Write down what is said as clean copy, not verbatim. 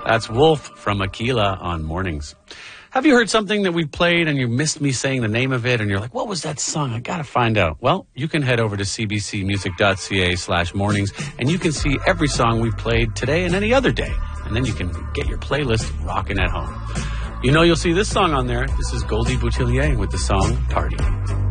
That's Wolf from Aquila on Mornings. Have you heard something that we've played and you missed me saying the name of it and you're like, what was that song? I got to find out. Well, you can head over to cbcmusic.ca/mornings and you can see every song we've played today and any other day. And then you can get your playlist rocking at home. You know you'll see this song on there. This is Goldie Boutillier with the song Tardy.